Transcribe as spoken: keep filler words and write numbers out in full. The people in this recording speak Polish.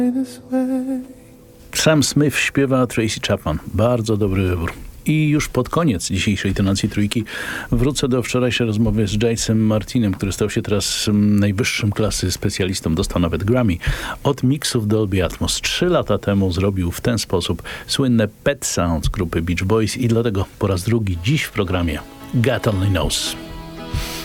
Sam Smith śpiewa, Tracy Chapman. Bardzo dobry wybór. I już pod koniec dzisiejszej tonacji trójki wrócę do wczorajszej rozmowy z Jace'em Martinem, który stał się teraz najwyższym klasy specjalistą, dostał nawet Grammy od miksów Dolby Atmos. Trzy lata temu zrobił w ten sposób słynne Pet Sounds grupy Beach Boys i dlatego po raz drugi dziś w programie God Only Knows.